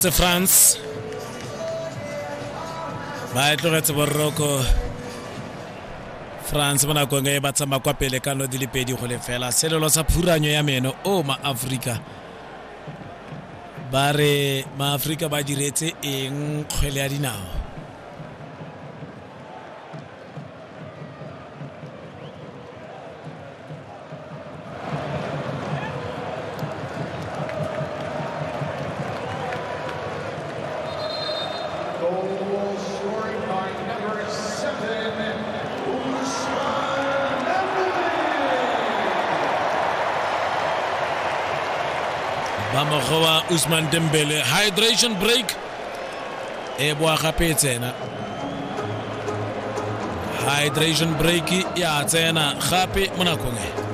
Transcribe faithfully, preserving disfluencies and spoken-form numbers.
France ba tlogetse boroko France bona go nge ba tsama kwa pele ka no di le pedi go le fela selelo sa phuranyo ya meno o ma Africa ba re ma Africa ba diretse eng kgwele ya dinao Bamogowa Ousmane Dembele hydration break e boa gape tsena hydration break ya tsena gape mo nakong e